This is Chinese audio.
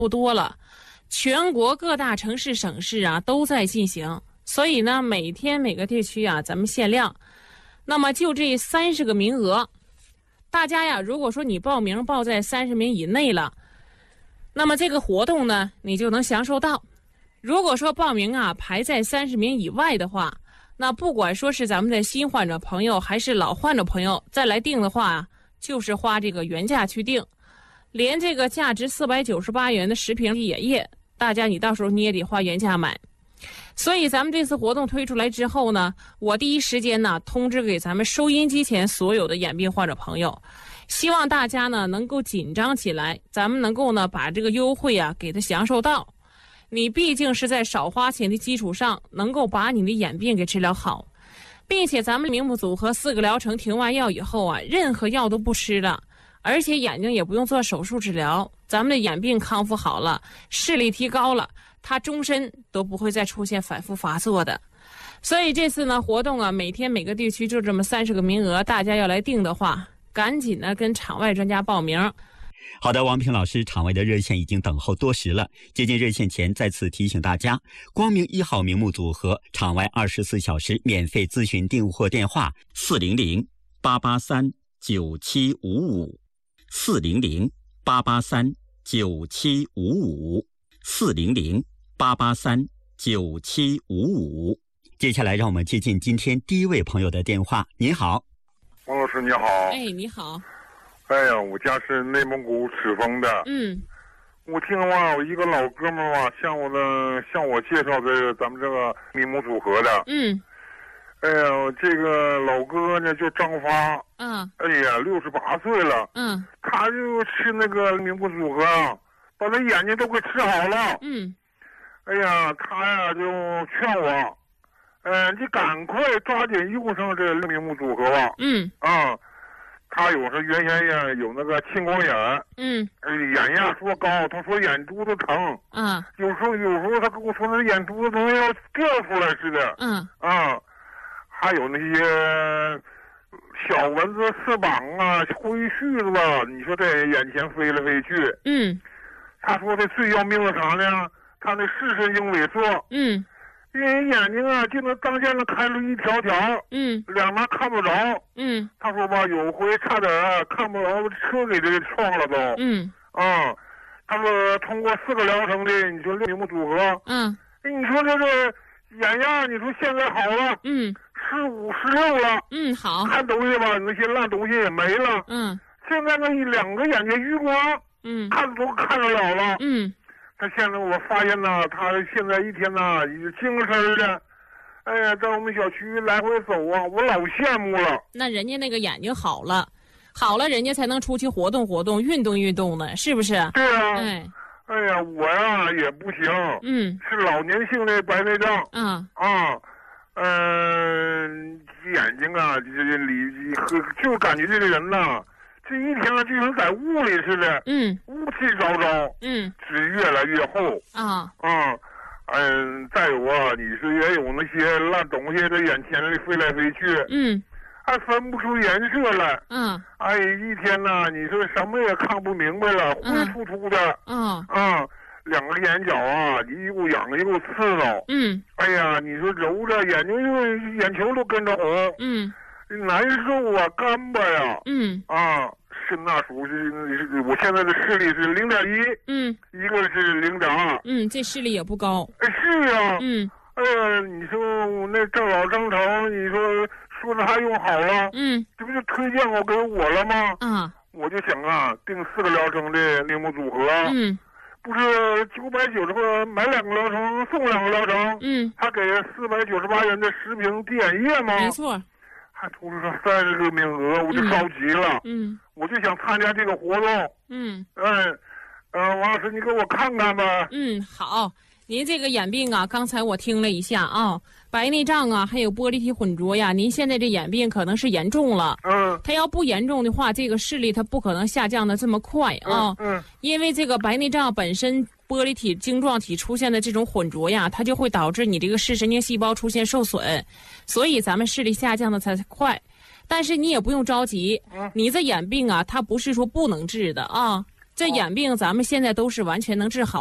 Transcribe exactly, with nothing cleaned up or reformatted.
不多了，全国各大城市省市啊都在进行，所以呢每天每个地区啊咱们限量。那么就这三十个名额，大家呀如果说你报名报在三十名以内了，那么这个活动呢你就能享受到。如果说报名啊排在三十名以外的话，那不管说是咱们的新患者朋友还是老患者朋友再来订的话，就是花这个原价去订，连这个价值四百九十八元的十瓶野液，大家你到时候你也得花原价买。所以咱们这次活动推出来之后呢，我第一时间呢通知给咱们收音机前所有的眼病患者朋友，希望大家呢能够紧张起来，咱们能够呢把这个优惠啊给它享受到。你毕竟是在少花钱的基础上能够把你的眼病给治疗好，并且咱们明目组合四个疗程停完药以后啊，任何药都不吃了，而且眼睛也不用做手术治疗，咱们的眼病康复好了，视力提高了，它终身都不会再出现反复发作的。所以这次呢活动啊，每天每个地区就这么三十个名额，大家要来订的话，赶紧呢跟场外专家报名。 好的，王平老师，场外的热线已经等候多时了。接近热线前，再次提醒大家，光明一号名目组合场外二十四小时免费咨询订货电话：四零零八八三九七五五，四零零八八三九七五五，四零零八八三九七五五。接下来，让我们接近今天第一位朋友的电话。您好， 王老师，你好。 哎，你好。 哎呀，我家是内蒙古赤峰的。 嗯， 我听话，我一个老哥们儿吧，向我的向我介绍这咱们这个名目组合的。 嗯， 哎呀，这个老哥呢叫张发。 嗯。 哎呀，六十八岁了。 嗯。 他就吃那个名目组合啊，把他眼睛都给吃好了。 嗯。 哎呀，他呀就劝我，嗯、呃，你赶快抓紧用上这名目组合吧。 嗯。 啊。他有时原先呀有那个青光眼， 嗯， 眼压缩高，他说眼珠子疼， 啊， 有时候有时候他跟我说那眼珠子都要掉出来似的， 嗯， 啊，还有那些小蚊子、翅膀啊、灰絮子吧，你说在眼前飞来飞去， 嗯， 他说这最要命的啥呢？他那视神经萎缩， 嗯。 因为眼睛啊，就能当间能开出一条条， 嗯， 两边看不着， 嗯， 他说吧，有回差点啊看不着，车给这撞了都， 嗯， 啊，他说通过四个疗程的，你说名目组合， 嗯， 你说这个眼压，你说现在好了， 嗯， 十五十六了， 嗯，好， 看东西吧，那些烂东西也没了， 嗯， 现在那一两个眼睛余光， 嗯， 看都看得了了， 嗯。 他现在我发现呢，他现在一天呢精神的，哎呀，在我们小区来回走啊，我老羡慕了。 那人家那个眼睛好了，好了，人家才能出去活动活动、运动运动呢，是不是？ 对啊。 哎， 哎呀，我呀也不行。 嗯。 是老年性的白内障。 啊。 啊，嗯、呃，眼睛啊，这里就感觉这个人呐。这一天呢，就像在雾里似的， 嗯， 雾气昭昭， 嗯， 纸越来越厚啊， 啊，嗯，再有啊，你说也有那些烂东西在眼前里飞来飞去， 嗯， 还分不出颜色来， 嗯， 哎，一天呢，你说什么也看不明白了，灰突突的， 嗯， 啊，两个眼角啊，一股痒一股刺挠， 嗯， 哎呀，你说揉着眼睛就眼球都跟着红， 嗯， 难受啊，干巴呀， 嗯， 啊。是那属是，我现在的视力是零点一， 嗯， 一个是零点二， 嗯，这视力也不高。 哎，是啊， 嗯， 哎呀，你说我那郑老张成，你说说他用好了， 嗯， 这不就推荐我给我了吗？ 啊， 我就想啊，订四个疗程的名目组合， 嗯， 不是九百九十块买两个疗程送两个疗程， 嗯， 他给四百九十八元的十瓶滴眼液吗？ 没错。 还突出上三十个名额，我就着急了。 嗯， 我就想参加这个活动。 嗯， 嗯，呃，王老师，你给我看看吧。 嗯，好。您这个眼病啊，刚才我听了一下啊，白内障啊，还有玻璃体混浊呀，您现在这眼病可能是严重了。 嗯。 它要不严重的话，这个视力它不可能下降的这么快啊。 嗯。嗯， 因为这个白内障本身玻璃体晶状体出现的这种混浊呀，它就会导致你这个视神经细胞出现受损，所以咱们视力下降的才快。但是你也不用着急，你这眼病啊，它不是说不能治的啊。 这眼病咱们现在都是完全能治好。